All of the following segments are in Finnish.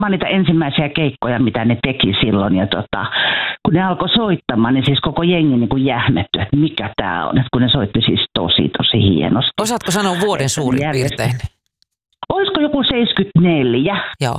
niitä ensimmäisiä keikkoja, mitä ne teki silloin. Ja kun ne alkoi soittamaan, niin siis koko jengi niin kuin jähmettyi, että mikä tämä on. Että kun ne soitti siis tosi hienosti. Osaatko sanoa vuoden suurin piirtein? Olisiko joku 74? Joo.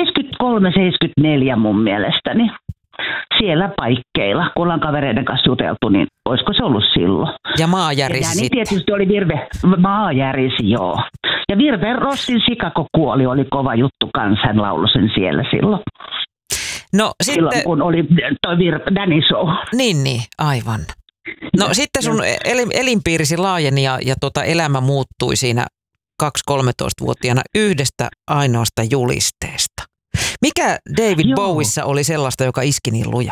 73-74 mun mielestäni. Siellä paikkeilla, kun ollaan kavereiden kanssa juteltu, niin olisiko se ollut silloin. Ja maajärisi sitten. Tietysti oli maajärisi, joo. Ja Virve Rossin Sikako kuoli, oli kova juttu kanssa, hän lauloi sen siellä silloin. No silloin sitten, kun oli toi Danny Show. Niin, aivan. No sitten sun elinpiirisi laajeni ja elämä muuttui siinä 2-13-vuotiaana yhdestä ainoasta julisteesta. Mikä David Bowiessa oli sellaista, joka iski niin luja?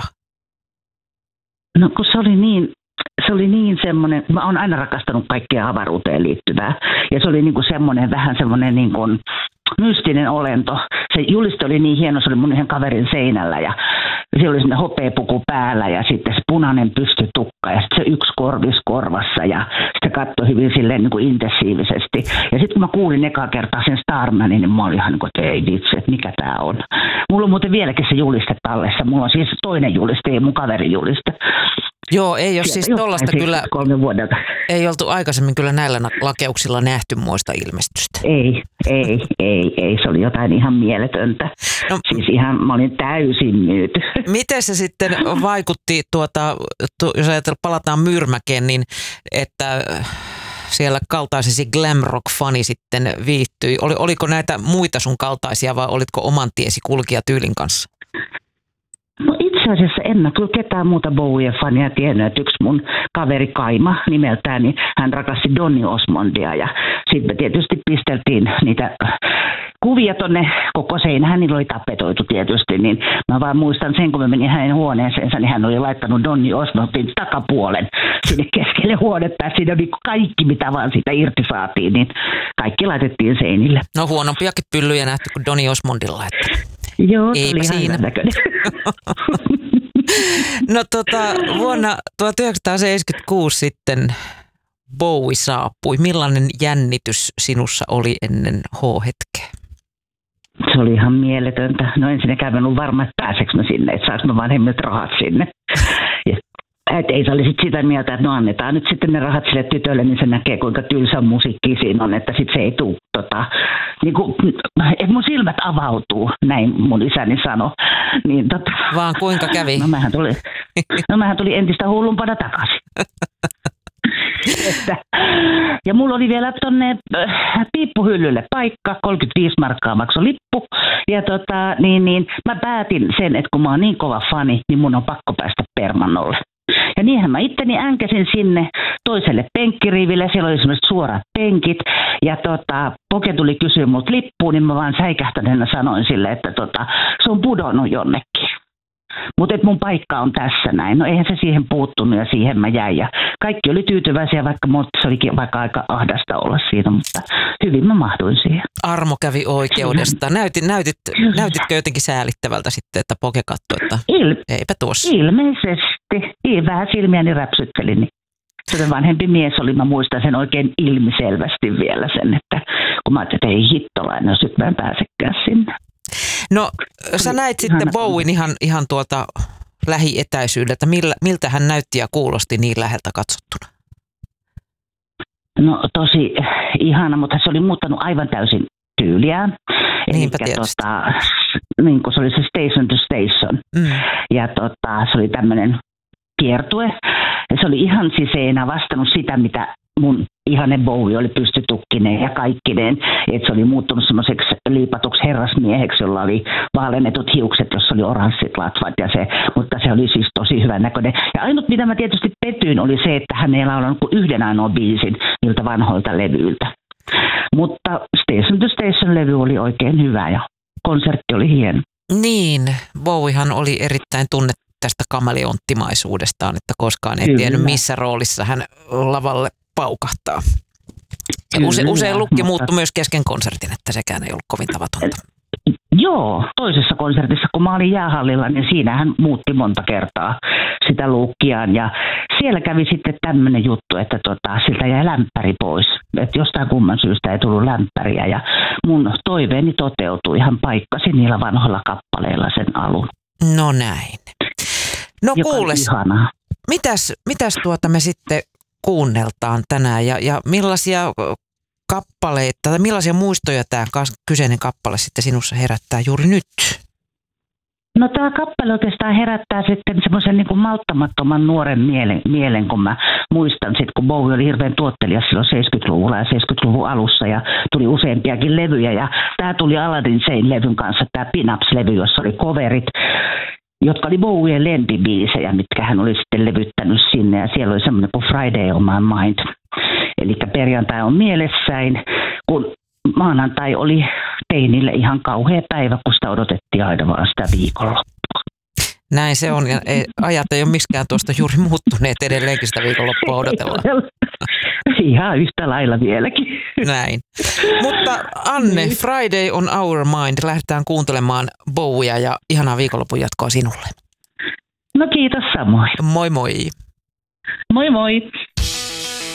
No kun se oli niin semmoinen, mä oon aina rakastanut kaikkea avaruuteen liittyvää. Ja se oli niin kuin vähän semmoinen niin kuin mystinen olento. Se juliste oli niin hieno, se oli mun yhden kaverin seinällä ja siellä oli semmoinen hopeapuku päällä ja sitten se punainen pystytukka ja sitten se yksi korvis korvassa ja sitten katsoi hyvin silleen niin kuin intensiivisesti. Ja sitten kun mä kuulin ekaa kertaa sen Starmanin, niin mä olin ihan niin kuin, että ei vitsi, että mikä tää on. Mulla on muuten vieläkin se juliste tallessa. Mulla on siis toinen juliste ja mun kaverin juliste. Joo, ei ole siis tollaista kyllä, 3 vuodelta. Ei oltu aikaisemmin kyllä näillä lakeuksilla nähty muista ilmestystä. Ei, se oli jotain ihan mieletöntä. No, siis ihan, mä olin täysin myyty. Miten se sitten vaikutti, jos ajatellaan, palataan Myyrmäkeen, niin että siellä kaltaisesi glam rock fani sitten viihtyi. Oliko näitä muita sun kaltaisia vai olitko oman tiesi kulkija tyylin kanssa? No itse asiassa en mä kyllä ketään muuta Bowie-fania tiennyt, että yksi mun kaveri Kaima nimeltään, niin hän rakasti Donny Osmondia ja sitten me tietysti pisteltiin niitä kuvia tonne koko seinähän, niillä oli tapetoitu tietysti, niin mä vaan muistan sen, kun mä menin hänen huoneeseensa, niin hän oli laittanut Donny Osmondin takapuolen sinne keskelle huonetta, siinä oli kaikki, mitä vaan siitä irti saatiin, niin kaikki laitettiin seinille. No huonompiakin pyllyjä nähty kuin Donny Osmondilla, että joo, se oli ihan hyvän näköinen. No vuonna 1976 sitten Bowie saapui. Millainen jännitys sinussa oli ennen H-hetkeä? Se oli ihan mieletöntä. No ensinnäkään mä en ollut varma, että pääseekö mä sinne, että saanko mä vanhemmilta rahat sinne. Et ei se oli sit sitä mieltä, että no annetaan nyt sitten ne rahat sille tytölle, niin se näkee kuinka tylsä musiikki siinä on, että sit se ei tule, että mun silmät avautuu, näin mun isäni sanoi. Niin, vaan kuinka kävi? No mähän tuli entistä hullumpana takaisin. Ja mulla oli vielä tonne piippuhyllylle paikka, 35 markkaa maksoi lippu. Ja mä päätin sen, että kun mä oon niin kova fani, niin mun on pakko päästä Permannolle. Ja niinhän mä itteni änkäsin sinne toiselle penkkiriville, siellä oli semmoiset suorat penkit. Ja Poke tuli kysyä mut lippuun, niin mä vaan säikähtäneenä sanoin sille, että se on pudonnut jonnekin. Mutta mun paikka on tässä näin. No eihän se siihen puuttunut ja siihen mä jäin. Ja kaikki oli tyytyväisiä, vaikka se olikin vaikka aika ahdasta olla siinä, mutta hyvin mä mahduin siihen. Armo kävi oikeudesta. Näytitkö jotenkin säälittävältä sitten, että Poke katsoi, että eipä tuossa? Ilmeisesti. Vähän silmiäni räpsyttelin. Niin. Se vanhempi mies oli, mä muistan sen oikein ilmiselvästi vielä sen, että kun mä ajattelin, että ei hittolainen, jos nyt mä en pääsekään sinne. No sä näit sitten Bowien ihan tuolta lähietäisyydeltä. Miltä hän näytti ja kuulosti niin läheltä katsottuna? No tosi ihana, mutta se oli muuttanut aivan täysin tyyliään. Niinpä tietysti. Niin kuin se oli se Station to Station. Ja se oli tämmöinen kiertue. Ja se oli ihan siis ei enää vastannut sitä, mitä mun ihanen Bowie oli pystytukkinen ja kaikkineen, että se oli muuttunut semmoiseksi liipatuksi herrasmieheksi, jolla oli vaalennetut hiukset, jossa oli oranssit latvat mutta se oli siis tosi hyvän näköinen. Ja ainut mitä mä tietysti petyin oli se, että hän ei laulanut kuin yhden ainoan biisin niiltä vanhoilta levyiltä. Mutta Station to Station-levy oli oikein hyvä ja konsertti oli hieno. Niin, Bowiehan oli erittäin tunnettu tästä kameleonttimaisuudestaan, että koskaan ei tiennyt missä roolissa hän lavalle paukahtaa. Ja usein lukki muuttui myös kesken konsertin, että sekään ei ollut kovin tavatonta. Joo, toisessa konsertissa, kun mä olin jäähallilla, niin siinä hän muutti monta kertaa sitä luukkiaan. Ja siellä kävi sitten tämmöinen juttu, että siltä jäi lämpäri pois. että jostain kumman syystä ei tullut lämpäriä ja mun toiveeni toteutui, ihan paikkasi niillä vanhoilla kappaleilla sen alun. No näin. No kuules, mitäs me sitten kuunneltaan tänään ja millaisia kappaleita tai millaisia muistoja tämä kyseinen kappale sitten sinussa herättää juuri nyt? No tämä kappale oikeastaan herättää sitten semmoisen niin kuin malttamattoman nuoren mielen, kun mä muistan sitten, kun Bowie oli hirveän tuottelias silloin 70-luvulla ja 70-luvun alussa ja tuli useampiakin levyjä ja tämä tuli Aladdin Sane-levyn kanssa, tämä Pin-Ups-levy, jossa oli coverit, jotka oli Bowien lempibiisejä, mitkä hän oli sitten levyttänyt sinne ja siellä oli semmoinen kuin Friday on my mind. Eli perjantai on mielessäin, kun maanantai oli teinille ihan kauhea päivä, kun sitä odotettiin aina vaan sitä viikonloppua. Näin se on ja ajat ei ole miskään tuosta juuri muuttuneet, edelleenkin sitä viikonloppua odotellaan. Ihan yhtä lailla vieläkin. Näin. Mutta Anne, Friday on our mind. Lähdetään kuuntelemaan Bowiea ja ihanaa viikonlopun jatkoa sinulle. No kiitos samoin. Moi moi. Moi moi.